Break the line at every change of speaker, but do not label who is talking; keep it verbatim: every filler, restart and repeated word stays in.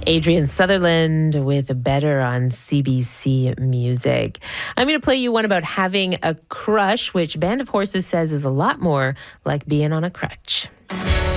Adrian Sutherland with Better on C B C Music. I'm going to play you one about having a crush, which Band of Horses says is a lot more like being on a crutch.